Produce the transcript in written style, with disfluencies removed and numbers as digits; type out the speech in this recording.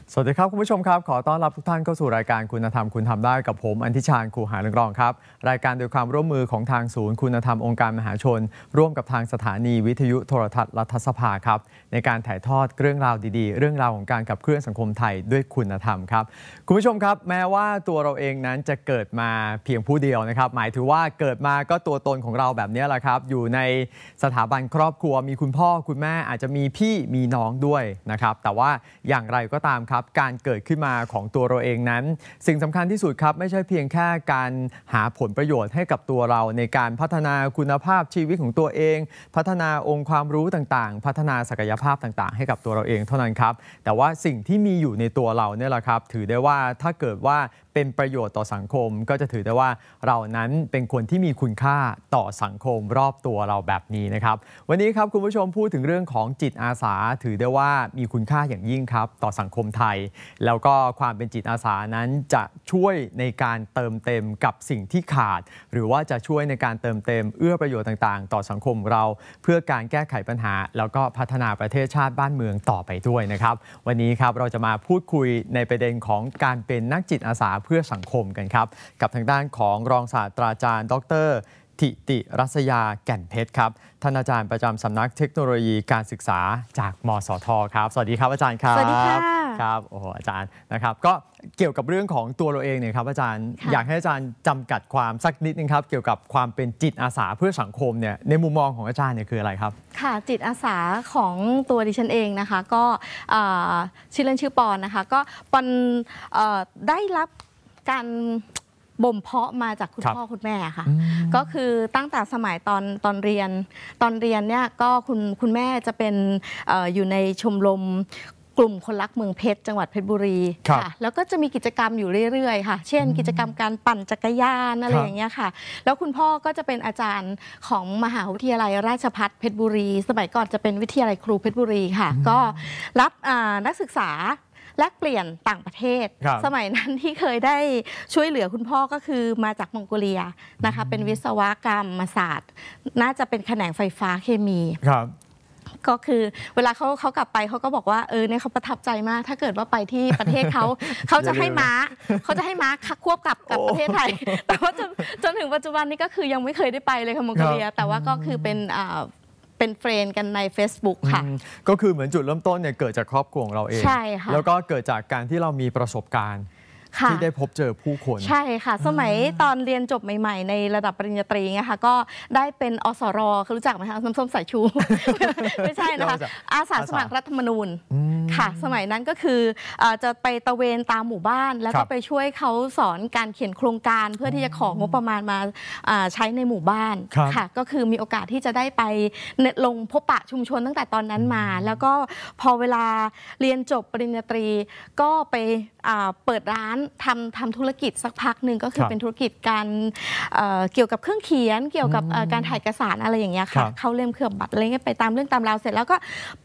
สวัสดีครับคุณผู้ชมครับขอต้อนรับทุกท่านเข้าสู่รายการคุณธรรมคุณทำได้กับผมอันธิชาญ คูหาเรืองรองครับรายการโดยความร่วมมือของทางศูนย์คุณธรรมองค์การมหาชนร่วมกับทางสถานีวิทยุโทรทัศน์รัฐสภาครับในการถ่ายทอดเรื่องราวดีๆเรื่องราวของการขับเคลื่อนสังคมไทยด้วยคุณธรรมครับคุณผู้ชมครับแม้ว่าตัวเราเองนั้นจะเกิดมาเพียงผู้เดียวนะครับหมายถึงว่าเกิดมาก็ตัวตนของเราแบบนี้แหละครับอยู่ในสถาบันครอบครัวมีคุณพ่อคุณแม่อาจจะมีพี่มีน้องด้วยนะครับแต่ว่าอย่างไรก็ตามครับการเกิดขึ้นมาของตัวเราเองนั้นสิ่งสำคัญที่สุดครับไม่ใช่เพียงแค่การหาผลประโยชน์ให้กับตัวเราในการพัฒนาคุณภาพชีวิตของตัวเองพัฒนาองค์ความรู้ต่างๆพัฒนาศักยภาพต่างๆให้กับตัวเราเองเท่านั้นครับแต่ว่าสิ่งที่มีอยู่ในตัวเราเนี่ยแหละครับถือได้ว่าถ้าเกิดว่าเป็นประโยชน์ต่อสังคมก็จะถือได้ว่าเรานั้นเป็นคนที่มีคุณค่าต่อสังคมรอบตัวเราแบบนี้นะครับวันนี้ครับคุณผู้ชมพูดถึงเรื่องของจิตอาสาถือได้ว่ามีคุณค่าอย่างยิ่งครับต่อสังคมไทยแล้วก็ความเป็นจิตอาสานั้นจะช่วยในการเติมเต็มกับสิ่งที่ขาดหรือว่าจะช่วยในการเติมเต็มเอื้อประโยชน์ต่างๆต่อสังคมเราเพื่อการแก้ไขปัญหาแล้วก็พัฒนาประเทศชาติบ้านเมืองต่อไปด้วยนะครับวันนี้ครับเราจะมาพูดคุยในประเด็นของการเป็นนักจิตอาสาเพื่อสังคมกันครับกับทางด้านของรองศาสตราจารย์ดร.ธิติรัศยาแก่นเพชรครับท่านอาจารย์ประจำสำนักเทคโนโลยีการศึกษาจากมสท.ครับสวัสดีครับอาจารย์ครับสวัสดีค่ะครับโอ้โหอาจารย์นะครับก็เกี่ยวกับเรื่องของตัวเราเองเนี่ยครับอาจารย์อยากให้อาจารย์จำกัดความสักนิดนึงครับเกี่ยวกับความเป็นจิตอาสาเพื่อสังคมเนี่ยในมุมมองของอาจารย์เนี่ยคืออะไรครับค่ะจิตอาสาของตัวดิฉันเองนะคะก็ชื่อเล่นชื่อปอนนะคะก็ปอนได้รับการบ่มเพาะมาจากคุณพ่อคุณแม่ค่ะก็คือตั้งแต่สมัยตอนเรียนเนี่ยก็คุณแม่จะเป็นอยู่ในชมรมกลุ่มคนรักเมืองเพชรจังหวัดเพชรบุรีค่ะแล้วก็จะมีกิจกรรมอยู่เรื่อยๆค่ะเช่นกิจกรรมการปั่นจักรยานอะไรอย่างเงี้ยค่ะแล้วคุณพ่อก็จะเป็นอาจารย์ของมหาวิทยาลัยราชภัฏเพชรบุรีสมัยก่อนจะเป็นวิทยาลัยครูเพชรบุรีค่ะก็รับนักศึกษาแลกเปลี่ยนต่างประเทศสมัยนั้นที่เคยได้ช่วยเหลือคุณพ่อก็คือมาจากมองโกเลียนะคะเป็นวิศวกรรมศาสตร์น่าจะเป็นแขนงไฟฟ้าเคมีก็คือเวลาเขากลับไปเขาก็บอกว่าเนี่ยเขาประทับใจมากถ้าเกิดว่าไปที่ประเทศเขาจะให้ม้าควบกับประเทศไทยแต่ว่าจนถึงปัจจุบันนี้ก็คือยังไม่เคยได้ไปเลยค่ะมองโกเลียแต่ว่าก็คือเป็นเฟรนด์กันใน Facebook ค่ะก็คือเหมือนจุดเริ่มต้นเนี่ยเกิดจากครอบครัวของเราเองใช่ค่ะแล้วก็เกิดจากการที่เรามีประสบการณ์ที่ได้พบเจอผู้คนใช่ค่ะสมัยตอนเรียนจบใหม่ๆในระดับปริญญาตรีไงค่ะก็ได้เป็นอสรรู้จักไหมคะน้ำส้มสายชู ไม่ใช่นะคะอาสาสมัครรัฐธรรมนูญค่ะสมัยนั้นก็คือจะไปตะเวนตามหมู่บ้านแล้วก็ไปช่วยเขาสอนการเขียนโครงการเพื่อที่จะของบประมาณมาใช้ในหมู่บ้านค่ะก็คือมีโอกาสที่จะได้ไปลงพบปะชุมชนตั้งแต่ตอนนั้นมาแล้วก็พอเวลาเรียนจบปริญญาตรีก็ไปเปิดร้านทำธุรกิจสักพักหนึ่งก็คือเป็นธุรกิจการเกี่ยวกับเครื่องเขียนเกี่ยวกับการถ่ายเอกสารอะไรอย่างเงี้ยค่ะเข้าเล่มเคลือบบัตรอะไรเงี้ยไปตามเรื่องตามราวเสร็จแล้วก็